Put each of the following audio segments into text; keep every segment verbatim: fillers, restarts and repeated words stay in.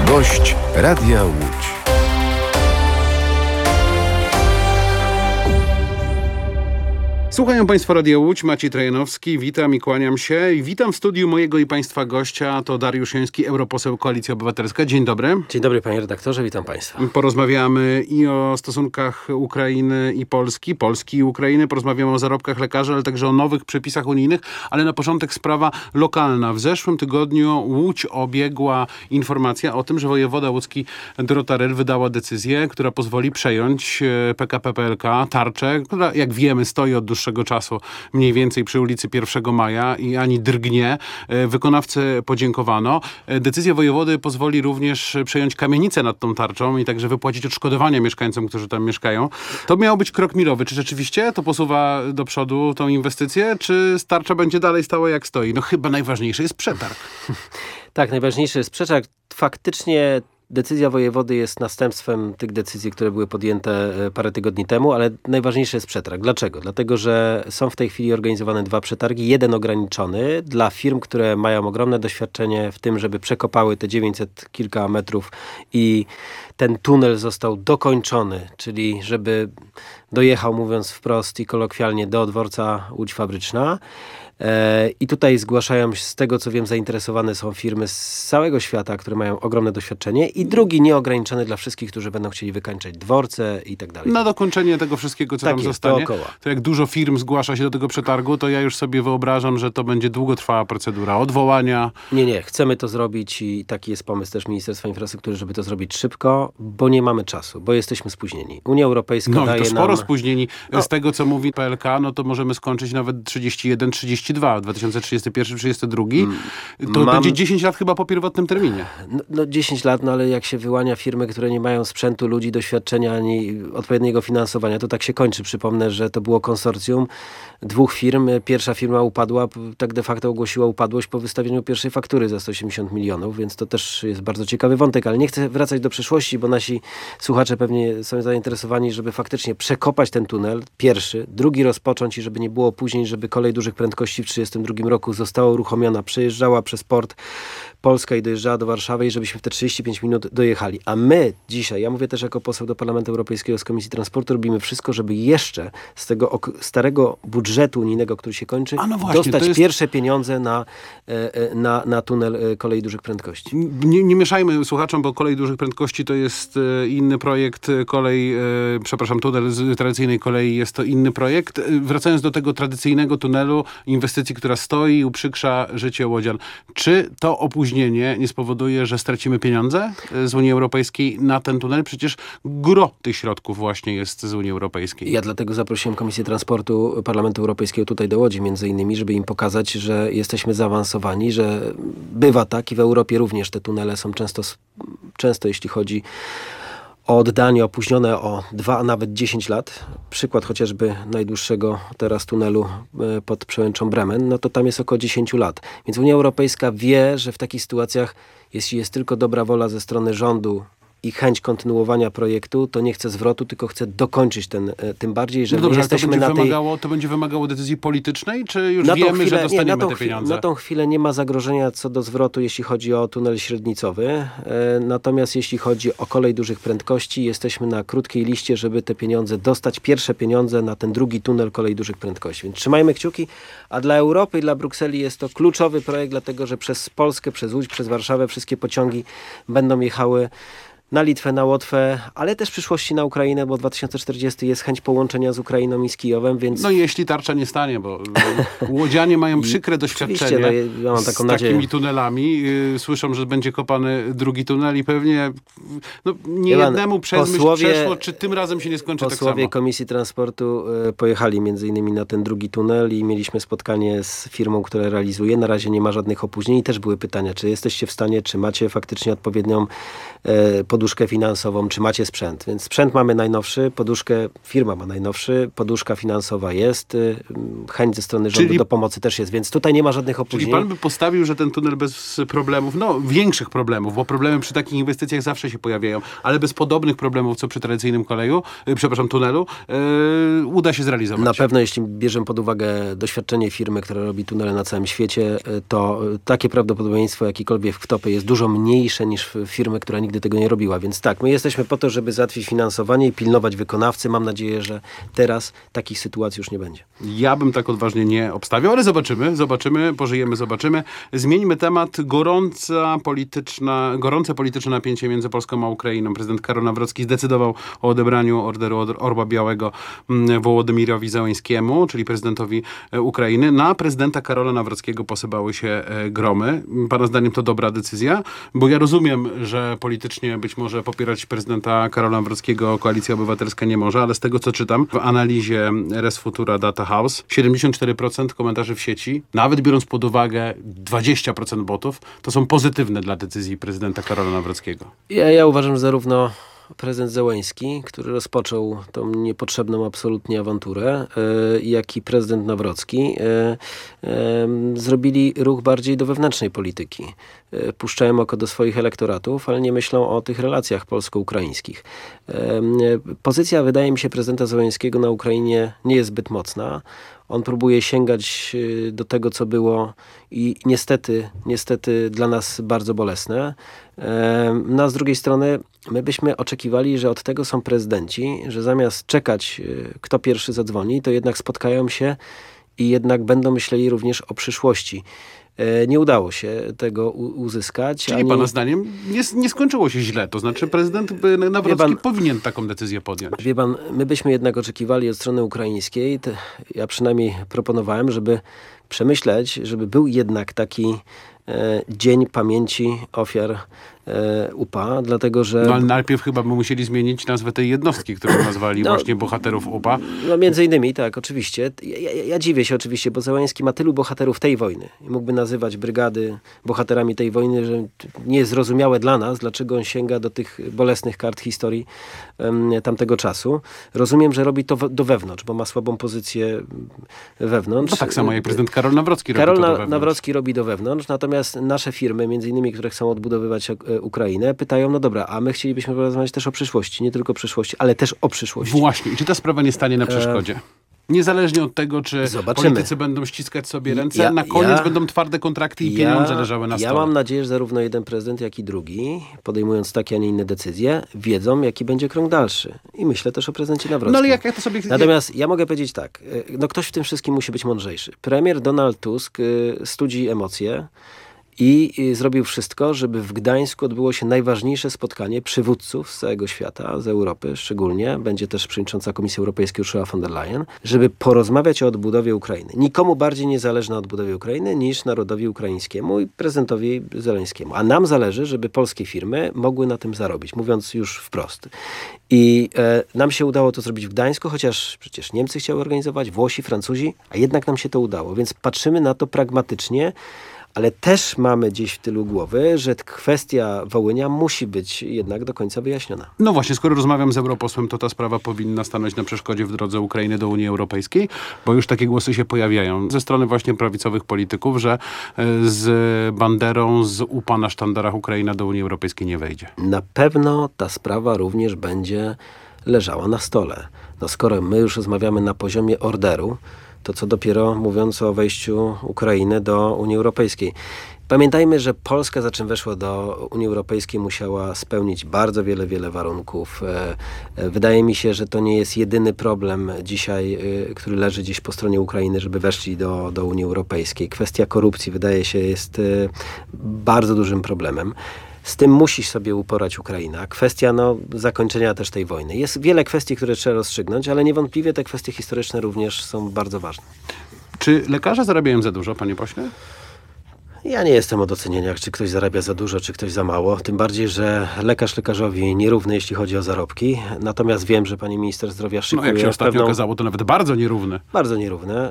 Gość Radia Łódź. Słuchają Państwo Radia Łódź, Maciej Trajanowski, witam i kłaniam się. I witam w studiu mojego i Państwa gościa, to Dariusz Joński, europoseł Koalicja Obywatelska. Dzień dobry. Dzień dobry panie redaktorze, witam Państwa. Porozmawiamy i o stosunkach Ukrainy i Polski, Polski i Ukrainy, porozmawiamy o zarobkach lekarzy, ale także o nowych przepisach unijnych, ale na początek sprawa lokalna. W zeszłym tygodniu Łódź obiegła informacja o tym, że wojewoda łódzki Dorota Ryl wydała decyzję, która pozwoli przejąć P K P P L K, tarczę, która jak wiemy stoi od dłuższego czasu mniej więcej przy ulicy pierwszego maja i ani drgnie. Wykonawcy podziękowano. Decyzja wojewody pozwoli również przejąć kamienicę nad tą tarczą i także wypłacić odszkodowania mieszkańcom, którzy tam mieszkają. To miał być krok milowy. Czy rzeczywiście to posuwa do przodu tą inwestycję, czy tarcza będzie dalej stała jak stoi? No chyba najważniejszy jest przetarg. Tak, najważniejszy jest przetarg. Faktycznie decyzja wojewody jest następstwem tych decyzji, które były podjęte parę tygodni temu, ale najważniejszy jest przetarg. Dlaczego? Dlatego, że są w tej chwili organizowane dwa przetargi. Jeden ograniczony dla firm, które mają ogromne doświadczenie w tym, żeby przekopały te dziewięćset kilka metrów i ten tunel został dokończony, czyli żeby dojechał, mówiąc wprost i kolokwialnie, do dworca Łódź Fabryczna. I tutaj zgłaszają się, z tego co wiem, zainteresowane są firmy z całego świata, które mają ogromne doświadczenie, i drugi nieograniczony dla wszystkich, którzy będą chcieli wykańczać dworce i tak dalej. Na dokończenie tego wszystkiego, co tak tam jest, zostanie. dookoła. To jak dużo firm zgłasza się do tego przetargu, to ja już sobie wyobrażam, że to będzie długotrwała procedura odwołania. Nie, nie. Chcemy to zrobić i taki jest pomysł też Ministerstwa Infrastruktury, żeby to zrobić szybko, bo nie mamy czasu, bo jesteśmy spóźnieni. Unia Europejska no, daje to sporo nam... spóźnieni. No. Z tego, co mówi P L K, no to możemy skończyć nawet trzydzieści jeden trzydzieści dwa, dwa tysiące trzydziesty pierwszy trzydziesty drugi. To Mam... będzie dziesięć lat chyba po pierwotnym terminie. No, no dziesięć lat, no ale jak się wyłania firmy, które nie mają sprzętu, ludzi, doświadczenia, ani odpowiedniego finansowania, to tak się kończy. Przypomnę, że to było konsorcjum dwóch firm. Pierwsza firma upadła, tak de facto ogłosiła upadłość po wystawieniu pierwszej faktury za sto osiemdziesiąt milionów, więc to też jest bardzo ciekawy wątek, ale nie chcę wracać do przeszłości, bo nasi słuchacze pewnie są zainteresowani, żeby faktycznie przekopać ten tunel, pierwszy, drugi rozpocząć i żeby nie było później, żeby kolej dużych prędkości w trzydziestym drugim roku została uruchomiona, przejeżdżała przez port Polska i dojeżdżała do Warszawy i żebyśmy w te trzydzieści pięć minut dojechali. A my dzisiaj, ja mówię też jako poseł do Parlamentu Europejskiego z Komisji Transportu, robimy wszystko, żeby jeszcze z tego ok- starego budżetu unijnego, który się kończy, A no właśnie, dostać jest... pierwsze pieniądze na, na, na tunel kolei dużych prędkości. Nie, nie mieszajmy słuchaczom, bo kolej dużych prędkości to jest e, inny projekt. Kolej, e, przepraszam, tunel z tradycyjnej kolei jest to inny projekt. Wracając do tego tradycyjnego tunelu, inwestycji, która stoi i uprzykrza życie łodzian. Czy to opóźnienie nie spowoduje, że stracimy pieniądze z Unii Europejskiej na ten tunel? Przecież gro tych środków właśnie jest z Unii Europejskiej. Ja dlatego zaprosiłem Komisję Transportu Parlamentu Europejskiego tutaj do Łodzi między innymi, żeby im pokazać, że jesteśmy zaawansowani, że bywa tak i w Europie również te tunele są często, często jeśli chodzi o oddanie opóźnione o dwa, a nawet dziesięć lat. Przykład chociażby najdłuższego teraz tunelu pod Przełęczą Bremen, no to tam jest około dziesięć lat. Więc Unia Europejska wie, że w takich sytuacjach, jeśli jest tylko dobra wola ze strony rządu i chęć kontynuowania projektu, to nie chce zwrotu, tylko chce dokończyć ten, tym bardziej, że no dobrze, my jesteśmy to będzie, na tej... wymagało, to będzie wymagało decyzji politycznej, czy już na wiemy, chwilę, że dostaniemy nie, na te chwilę, pieniądze? Na tą chwilę nie ma zagrożenia co do zwrotu, jeśli chodzi o tunel średnicowy. E, natomiast jeśli chodzi o kolej dużych prędkości, jesteśmy na krótkiej liście, żeby te pieniądze dostać, pierwsze pieniądze na ten drugi tunel kolei dużych prędkości. Więc trzymajmy kciuki, a dla Europy i dla Brukseli jest to kluczowy projekt, dlatego że przez Polskę, przez Łódź, przez Warszawę wszystkie pociągi będą jechały na Litwę, na Łotwę, ale też w przyszłości na Ukrainę, bo dwa tysiące czterdziesty jest chęć połączenia z Ukrainą i z Kijowem, więc... No jeśli tarcza nie stanie, bo łodzianie mają przykre doświadczenie no, ja mam taką z nadzieję. takimi tunelami. Słyszą, że będzie kopany drugi tunel i pewnie no, nie Iwan, jednemu przez myśl posłowie, przeszło, czy tym razem się nie skończy tak samo. Posłowie Komisji Transportu y, pojechali między innymi na ten drugi tunel i mieliśmy spotkanie z firmą, która realizuje. Na razie nie ma żadnych opóźnień i też były pytania, czy jesteście w stanie, czy macie faktycznie odpowiednią y, poduszkę finansową, czy macie sprzęt. Więc sprzęt mamy najnowszy, poduszkę firma ma najnowszy, poduszka finansowa jest, y, chęć ze strony rządu Czyli- do pomocy też jest, więc tutaj nie ma żadnych Czyli opóźnień. pan by postawił, że ten tunel bez problemów, no większych problemów, bo problemy przy takich inwestycjach zawsze się pojawiają, ale bez podobnych problemów, co przy tradycyjnym koleju, y, przepraszam, tunelu, y, uda się zrealizować. Na pewno, jeśli bierzemy pod uwagę doświadczenie firmy, która robi tunele na całym świecie, to takie prawdopodobieństwo jakikolwiek wtopy jest dużo mniejsze niż firmy, która nigdy tego nie robiła. Więc tak, my jesteśmy po to, żeby załatwić finansowanie i pilnować wykonawcy. Mam nadzieję, że teraz takich sytuacji już nie będzie. Ja bym tak odważnie nie obstawiał, ale zobaczymy, zobaczymy, pożyjemy, zobaczymy. Zmieńmy temat. Gorąca polityczna, gorące polityczne napięcie między Polską a Ukrainą. Prezydent Karol Nawrocki zdecydował o odebraniu orderu od Orła Białego mm, Wołodymyrowi Zełenskiemu, czyli prezydentowi e, Ukrainy. Na prezydenta Karola Nawrockiego posypały się e, gromy. Pana zdaniem to dobra decyzja? Bo ja rozumiem, że politycznie być może popierać prezydenta Karola Nawrockiego Koalicja Obywatelska nie może, ale z tego, co czytam w analizie Res Futura Data House, siedemdziesiąt cztery procent komentarzy w sieci, nawet biorąc pod uwagę dwadzieścia procent botów, to są pozytywne dla decyzji prezydenta Karola Nawrockiego. Ja, ja uważam, że zarówno prezydent Zełenski, który rozpoczął tą niepotrzebną absolutnie awanturę, y, jak i prezydent Nawrocki y, y, zrobili ruch bardziej do wewnętrznej polityki. Y, puszczają oko do swoich elektoratów, ale nie myślą o tych relacjach polsko-ukraińskich. Y, y, pozycja, wydaje mi się, prezydenta Zełenskiego na Ukrainie nie jest zbyt mocna. On próbuje sięgać y, do tego, co było i niestety, niestety dla nas bardzo bolesne. E, No a z drugiej strony my byśmy oczekiwali, że od tego są prezydenci, że zamiast czekać, y, kto pierwszy zadzwoni, to jednak spotkają się i jednak będą myśleli również o przyszłości. E, Nie udało się tego u- uzyskać. Czyli ani- pana zdaniem nie, nie skończyło się źle, to znaczy prezydent by- Nawrocki Wie pan- powinien taką decyzję podjąć. Wie pan, my byśmy jednak oczekiwali od strony ukraińskiej, te, ja przynajmniej proponowałem, żeby przemyśleć, żeby był jednak taki e, dzień pamięci ofiar e, U P A, dlatego że... No ale najpierw chyba by musieli zmienić nazwę tej jednostki, którą nazwali No, właśnie bohaterów U P A. No między innymi, tak, oczywiście. Ja, ja, ja dziwię się oczywiście, bo Zełenski ma tylu bohaterów tej wojny. I mógłby nazywać brygady bohaterami tej wojny, że nie jest zrozumiałe dla nas, dlaczego on sięga do tych bolesnych kart historii em, tamtego czasu. Rozumiem, że robi to w, do wewnątrz, bo ma słabą pozycję mm, wewnątrz. No tak samo jak prezydent Karol Nawrocki robi Karol to do Na- wewnątrz. Nawrocki robi do wewnątrz, natomiast nasze firmy, między innymi, które chcą odbudowywać e, Ukrainę, pytają, no dobra, a my chcielibyśmy porozmawiać też o przyszłości. Nie tylko o przyszłości, ale też o przyszłości. Właśnie. I czy ta sprawa nie stanie na przeszkodzie? Niezależnie od tego, czy Zobaczymy. politycy będą ściskać sobie ręce, Ja- na koniec ja- będą twarde kontrakty i pieniądze leżały na ja stole. mam nadzieję, że zarówno jeden prezydent, jak i drugi, podejmując takie, a nie inne decyzje, wiedzą, jaki będzie krok dalszy. I myślę też o prezydencie Nawrockim. No ale jak ja to sobie... Natomiast ja mogę powiedzieć tak, y, no ktoś w tym wszystkim musi być mądrzejszy. Premier Donald Tusk y, studzi emocje i y, zrobił wszystko, żeby w Gdańsku odbyło się najważniejsze spotkanie przywódców z całego świata, z Europy szczególnie. Będzie też przewodnicząca Komisji Europejskiej Ursula von der Leyen, żeby porozmawiać o odbudowie Ukrainy. Nikomu bardziej nie zależy na odbudowie Ukrainy niż narodowi ukraińskiemu i prezydentowi Zełenskiemu. A nam zależy, żeby polskie firmy mogły na tym zarobić, mówiąc już wprost. I e, nam się udało to zrobić w Gdańsku, chociaż przecież Niemcy chciały organizować, Włosi, Francuzi, a jednak nam się to udało. Więc patrzymy na to pragmatycznie, ale też mamy gdzieś w tylu głowy, że kwestia Wołynia musi być jednak do końca wyjaśniona. No właśnie, skoro rozmawiam z europosłem, to ta sprawa powinna stanąć na przeszkodzie w drodze Ukrainy do Unii Europejskiej, bo już takie głosy się pojawiają ze strony właśnie prawicowych polityków, że e, z banderą z U P A na sztandarach Ukraina do Unii Europejskiej nie wejdzie. Na pewno ta sprawa również będzie leżała na stole. No skoro my już rozmawiamy na poziomie orderu, to co dopiero mówiąc o wejściu Ukrainy do Unii Europejskiej. Pamiętajmy, że Polska, za czym weszła do Unii Europejskiej, musiała spełnić bardzo wiele, wiele warunków. E, e, Wydaje mi się, że to nie jest jedyny problem dzisiaj, e, który leży gdzieś po stronie Ukrainy, żeby weszli do, do Unii Europejskiej. Kwestia korupcji, wydaje się, jest e, bardzo dużym problemem. Z tym musi sobie uporać Ukraina. Kwestia no, zakończenia też tej wojny. Jest wiele kwestii, które trzeba rozstrzygnąć, ale niewątpliwie te kwestie historyczne również są bardzo ważne. Czy lekarze zarabiają za dużo, panie pośle? Ja nie jestem od ocenienia, czy ktoś zarabia za dużo, czy ktoś za mało. Tym bardziej, że lekarz lekarzowi nierówny, jeśli chodzi o zarobki. Natomiast wiem, że pani minister zdrowia szykuje No jak się ostatnio pewną... okazało, to nawet bardzo nierówne. Bardzo nierówne.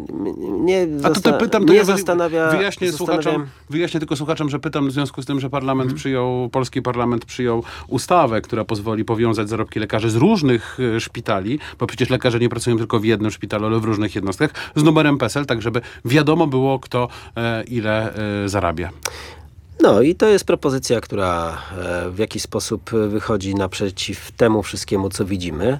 Nie A to zasta... te pytam, to nie ja zastanawia... wyjaśnię, zastanawiam... słuchaczom, wyjaśnię tylko słuchaczom, że pytam w związku z tym, że parlament Mhm. przyjął, polski parlament przyjął ustawę, która pozwoli powiązać zarobki lekarzy z różnych e, szpitali, bo przecież lekarze nie pracują tylko w jednym szpitalu, ale w różnych jednostkach, z numerem P E S E L, tak żeby wiadomo było, kto e, ile e, zarabia. No i to jest propozycja, która e, w jakiś sposób wychodzi naprzeciw temu wszystkiemu, co widzimy.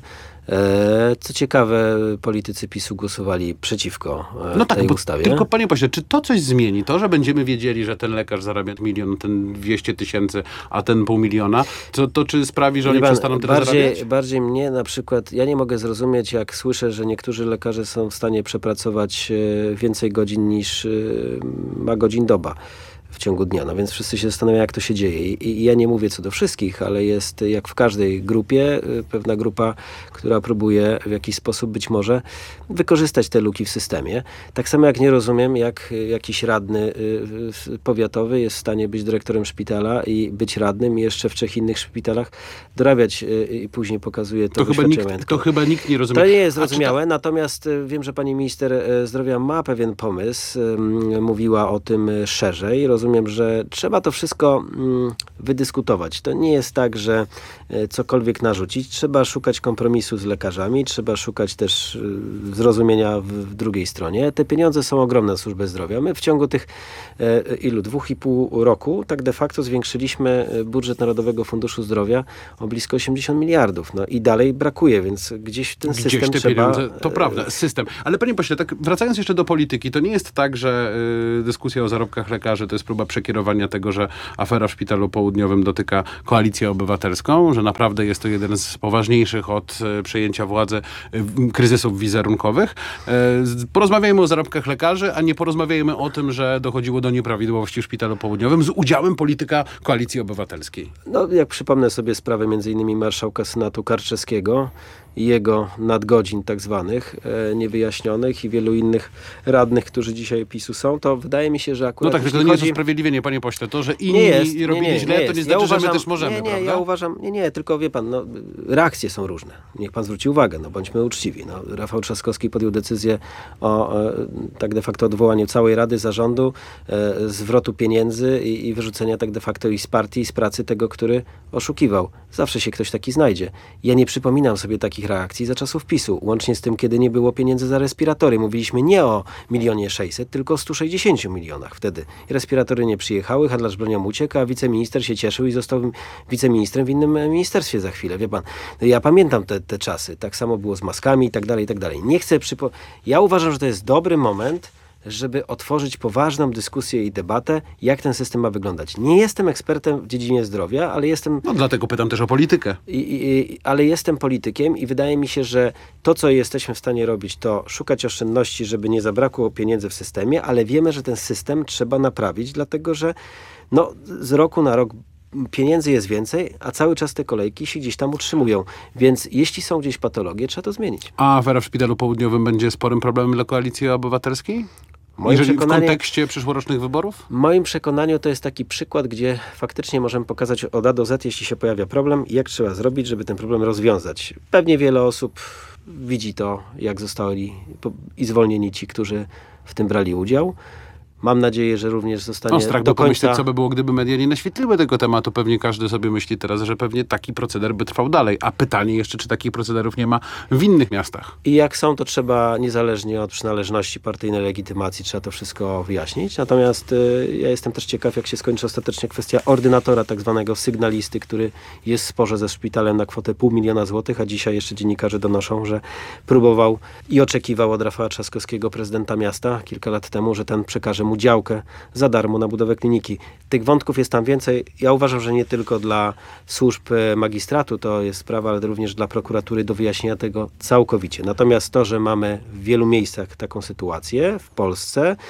E, co ciekawe, politycy PiSu głosowali przeciwko e, No tak, tej bo ustawie. tylko panie pośle, czy to coś zmieni? To, że będziemy wiedzieli, że ten lekarz zarabia milion, ten dwieście tysięcy, a ten pół miliona, to, to czy sprawi, że oni Wie pan, przestaną tyle bardziej, zarabiać? bardziej mnie na przykład, ja nie mogę zrozumieć, jak słyszę, że niektórzy lekarze są w stanie przepracować e, więcej godzin niż e, ma godzin doba w ciągu dnia. No więc wszyscy się zastanawiają, jak to się dzieje. I, I ja nie mówię co do wszystkich, ale jest jak w każdej grupie y, pewna grupa, która próbuje w jakiś sposób być może wykorzystać te luki w systemie. Tak samo jak nie rozumiem, jak y, jakiś radny y, y, powiatowy jest w stanie być dyrektorem szpitala i być radnym i jeszcze w trzech innych szpitalach dorabiać y, i później pokazuje to, To chyba, doświadczenie nikt, majątkowe. to chyba nikt nie rozumie. To nie jest A czy zrozumiałe, natomiast y, wiem, że pani minister y, zdrowia ma pewien pomysł. Y, mówiła o tym y, szerzej. Rozumiem, że trzeba to wszystko mm, wydyskutować. To nie jest tak, że y, cokolwiek narzucić. Trzeba szukać kompromisu z lekarzami, trzeba szukać też y, zrozumienia w, w drugiej stronie. Te pieniądze są ogromne na służbę zdrowia. My w ciągu tych y, ilu? Dwóch i pół roku tak de facto zwiększyliśmy budżet Narodowego Funduszu Zdrowia o blisko osiemdziesiąt miliardów. No i dalej brakuje, więc gdzieś ten Gdzieś system te trzeba... pieniądze, to prawda, system. Ale panie pośle, tak wracając jeszcze do polityki, to nie jest tak, że y, dyskusja o zarobkach lekarzy to jest próba przekierowania tego, że afera w Szpitalu Południowym dotyka Koalicję Obywatelską, że naprawdę jest to jeden z poważniejszych od y, przejęcia władzy y, kryzysów wizerunkowych. Y, porozmawiajmy o zarobkach lekarzy, a nie porozmawiajmy o tym, że dochodziło do nieprawidłowości w Szpitalu Południowym z udziałem polityka Koalicji Obywatelskiej. No, jak przypomnę sobie sprawę między innymi marszałka Senatu Karczewskiego i jego nadgodzin tak zwanych, e, niewyjaśnionych i wielu innych radnych, którzy dzisiaj PiSu są, to wydaje mi się, że No akurat tak, tylko to jeśli nie jest chodzi... usprawiedliwienie, panie pośle. To, że inni Nie jest, robili nie, nie, źle, nie to nie jest. znaczy, Ja że uważam, my też możemy, nie, nie, prawda? ja uważam, nie, nie, tylko wie pan, no, reakcje są różne. Niech pan zwróci uwagę, no bądźmy uczciwi. No, Rafał Trzaskowski podjął decyzję o e, tak de facto odwołaniu całej Rady Zarządu, e, zwrotu pieniędzy i, i wyrzucenia tak de facto i z partii, i z pracy tego, który oszukiwał. Zawsze się ktoś taki znajdzie. Ja nie przypominam sobie takich reakcji za czasów PiSu, łącznie z tym, kiedy nie było pieniędzy za respiratory. Mówiliśmy nie o milionie sześćset, tylko o stu sześćdziesięciu milionach wtedy. I respiratory nie przyjechały, handlarz bronią uciekł, a wiceminister się cieszył i został wiceministrem w innym ministerstwie za chwilę. Wie pan, no ja pamiętam te, te czasy. Tak samo było z maskami i tak dalej, i tak dalej. Nie chcę przypo... Ja uważam, że to jest dobry moment, żeby otworzyć poważną dyskusję i debatę, jak ten system ma wyglądać. Nie jestem ekspertem w dziedzinie zdrowia, ale jestem... No dlatego pytam też o politykę. I, i, ale jestem politykiem i wydaje mi się, że to, co jesteśmy w stanie robić, to szukać oszczędności, żeby nie zabrakło pieniędzy w systemie, ale wiemy, że ten system trzeba naprawić, dlatego że no, z roku na rok pieniędzy jest więcej, a cały czas te kolejki się gdzieś tam utrzymują. Więc jeśli są gdzieś patologie, trzeba to zmienić. A afera w Szpitalu Południowym będzie sporym problemem dla Koalicji Obywatelskiej? Moim Jeżeli w przekonanie- kontekście przyszłorocznych wyborów? W moim przekonaniu to jest taki przykład, gdzie faktycznie możemy pokazać od A do Z, jeśli się pojawia problem i jak trzeba zrobić, żeby ten problem rozwiązać. Pewnie wiele osób widzi to, jak zostali po- i zwolnieni ci, którzy w tym brali udział. Mam nadzieję, że również zostanie No strach, do bo pomyśleć, końca... co by było, gdyby media nie naświetliły tego tematu. Pewnie każdy sobie myśli teraz, że pewnie taki proceder by trwał dalej. A pytanie jeszcze, czy takich procederów nie ma w innych miastach? I jak są, to trzeba niezależnie od przynależności partyjnej legitymacji, trzeba to wszystko wyjaśnić. Natomiast y, ja jestem też ciekaw, jak się skończy ostatecznie kwestia ordynatora, tak zwanego sygnalisty, który jest w sporze ze szpitalem na kwotę pół miliona złotych, a dzisiaj jeszcze dziennikarze donoszą, że próbował i oczekiwał od Rafała Trzaskowskiego, prezydenta miasta, kilka lat temu, że ten przekaże mu działkę za darmo na budowę kliniki. Tych wątków jest tam więcej. Ja uważam, że nie tylko dla służb magistratu to jest sprawa, ale również dla prokuratury do wyjaśnienia tego całkowicie. Natomiast to, że mamy w wielu miejscach taką sytuację w Polsce,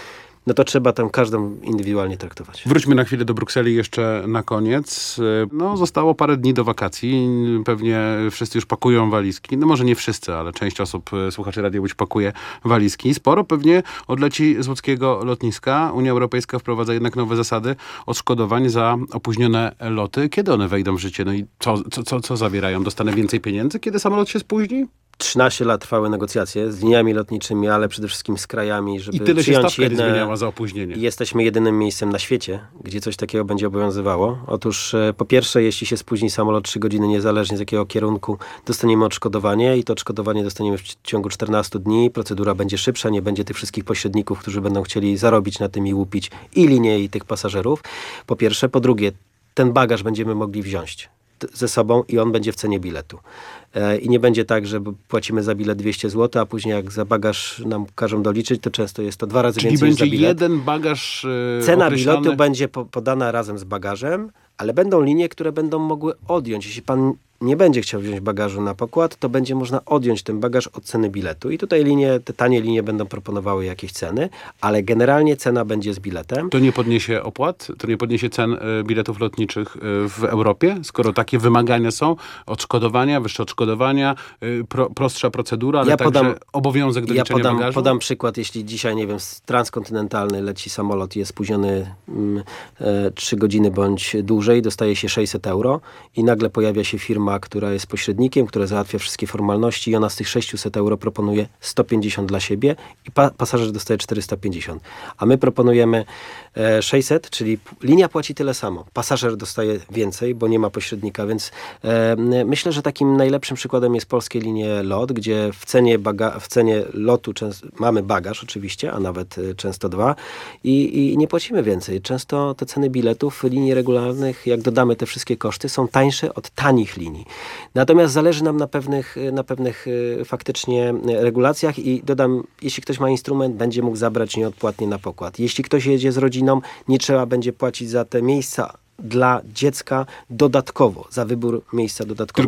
no to trzeba tam każdą indywidualnie traktować. Wróćmy na chwilę do Brukseli jeszcze na koniec. No, zostało parę dni do wakacji. Pewnie wszyscy już pakują walizki. No może nie wszyscy, ale część osób, słuchaczy Radia Łódź, pakuje walizki. Sporo pewnie odleci z łódzkiego lotniska. Unia Europejska wprowadza jednak nowe zasady odszkodowań za opóźnione loty. Kiedy one wejdą w życie? No i co, co, co, co zawierają? Dostanę więcej pieniędzy, kiedy samolot się spóźni? trzynaście lat trwały negocjacje z liniami lotniczymi, ale przede wszystkim z krajami, żeby I tyle się przyjąć stawka jedne... nie zmieniała za opóźnienie. I jesteśmy jedynym miejscem na świecie, gdzie coś takiego będzie obowiązywało. Otóż e, po pierwsze, jeśli się spóźni samolot trzy godziny, niezależnie z jakiego kierunku, dostaniemy odszkodowanie i to odszkodowanie dostaniemy w ciągu czternastu dni. Procedura będzie szybsza, nie będzie tych wszystkich pośredników, którzy będą chcieli zarobić na tym i łupić i linię, i tych pasażerów. Po pierwsze. Po drugie, ten bagaż będziemy mogli wziąć ze sobą i on będzie w cenie biletu. E, I nie będzie tak, że płacimy za bilet dwieście złotych, a później jak za bagaż nam każą doliczyć, to często jest to dwa razy Czyli więcej niż za będzie bilet. jeden bagaż yy, Cena określony... biletu będzie po, podana razem z bagażem, ale będą linie, które będą mogły odjąć. Jeśli pan nie będzie chciał wziąć bagażu na pokład, to będzie można odjąć ten bagaż od ceny biletu. I tutaj linie, te tanie linie będą proponowały jakieś ceny, ale generalnie cena będzie z biletem. To nie podniesie opłat? To nie podniesie cen y, biletów lotniczych y, w Europie? Skoro takie wymagania są, odszkodowania, wyższe odszkodowania, y, pro, prostsza procedura, ale Ja także podam- obowiązek do Ja liczenia podam, bagażu? podam przykład, jeśli dzisiaj, nie wiem, transkontynentalny leci samolot, jest spóźniony mm, e, trzy godziny bądź dłużej, dostaje się sześćset euro i nagle pojawia się firma, która jest pośrednikiem, która załatwia wszystkie formalności i ona z tych sześćset euro proponuje sto pięćdziesiąt dla siebie i pa- pasażer dostaje czterysta pięćdziesiąt. A my proponujemy e, sześćset, czyli p- linia płaci tyle samo. Pasażer dostaje więcej, bo nie ma pośrednika, więc e, myślę, że takim najlepszym przykładem jest Polskie Linie Lot, gdzie w cenie, baga- w cenie lotu często, mamy bagaż oczywiście, a nawet e, często dwa i, i nie płacimy więcej. Często te ceny biletów linii regularnych, jak dodamy te wszystkie koszty, są tańsze od tanich linii. Natomiast zależy nam na pewnych, na pewnych e, faktycznie regulacjach i dodam, jeśli ktoś ma instrument, będzie mógł zabrać nieodpłatnie na pokład. Jeśli ktoś jedzie z rodziną, nie trzeba będzie płacić za te miejsca dla dziecka dodatkowo, za wybór miejsca dodatkowo.